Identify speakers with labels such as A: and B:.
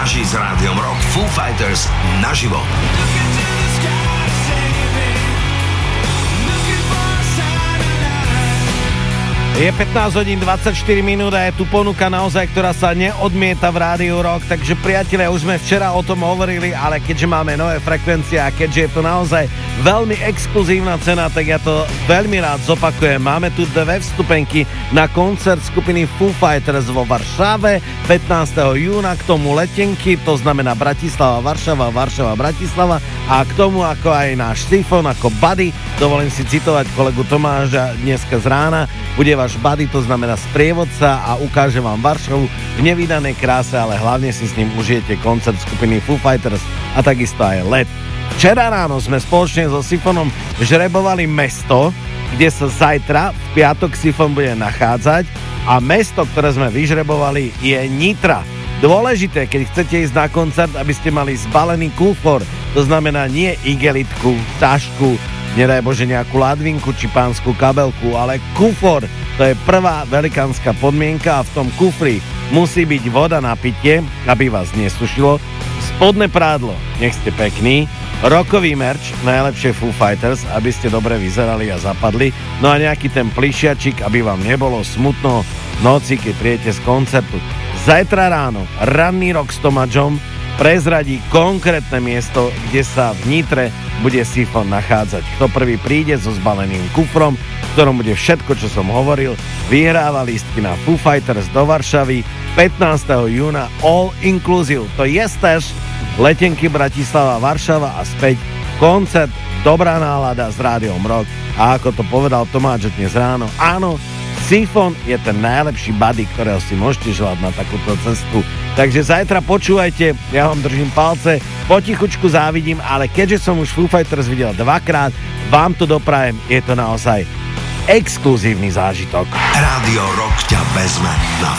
A: Zaži s Rádiom Rock Foo Fighters naživo.
B: Je 15 hodín 24 minút a je tu ponuka naozaj, ktorá sa neodmieta v Rádiu Rock, takže priatelia, už sme včera o tom hovorili, ale keďže máme nové frekvencie a keďže je to naozaj veľmi exkluzívna cena, tak ja to veľmi rád zopakujem. Máme tu dve vstupenky na koncert skupiny Foo Fighters vo Varšave 15. júna, k tomu letenky, to znamená Bratislava, Varšava, Varšava, Bratislava a k tomu ako aj náš Sifon, ako buddy, dovolím si citovať kolegu Tomáša dneska z rána, bude váš buddy, to znamená sprievodca a ukáže vám Varšavu v nevydanej kráse, ale hlavne si s ním užijete koncert skupiny Foo Fighters a takisto aj let. Včera ráno sme spoločne so Sifonom žrebovali mesto, kde sa zajtra v piatok Sifon bude nachádzať a mesto, ktoré sme vyžrebovali, je Nitra. Dôležité, keď chcete ísť na koncert, aby ste mali zbalený kufor, to znamená nie igelitku, tašku, nedaj Bože nejakú ladvinku či pánsku kabelku, ale kufor, to je prvá velikánska podmienka a v tom kufri musí byť voda na pitie, aby vás nesušilo, spodné prádlo, nech ste pekní, rockový merch, najlepšie Foo Fighters, aby ste dobre vyzerali a zapadli, no a nejaký ten plišiačik, aby vám nebolo smutno v noci, keď prijete z koncertu. Zajtra ráno ranný Rock s Tomáčom prezradí konkrétne miesto, kde sa v Nitre bude Sifon nachádzať. Kto prvý príde so zbaleným kufrom, v ktorom bude všetko, čo som hovoril, vyhráva lístky na Foo Fighters do Varšavy 15. júna all inclusive. To je tež letenky Bratislava, Varšava a späť koncert, dobrá nálada s Rádiom Rock a ako to povedal Tomáč dnes ráno, áno, Sifon je ten najlepší buddy, ktorého si môžete želať na takúto cestu. Takže zajtra počúvajte, ja vám držím palce, potichučku závidím, ale keďže som už Foo Fighters videl dvakrát, vám to doprajem, je to naozaj exkluzívny zážitok.
A: Rádio Rock ťa vezme na